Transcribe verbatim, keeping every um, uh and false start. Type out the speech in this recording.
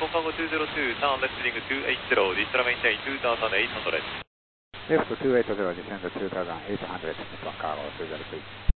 Concargo two zero two, turn left heading two eighty, descend maintain two thousand eight hundred. Left two eighty, descend two thousand eight hundred, Concargo two zero two.